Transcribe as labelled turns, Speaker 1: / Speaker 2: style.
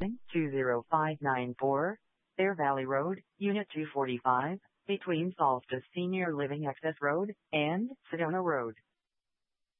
Speaker 1: 20594, Bear Valley Road, Unit 245, between Solstice Senior Living Access Road and Sedona Road.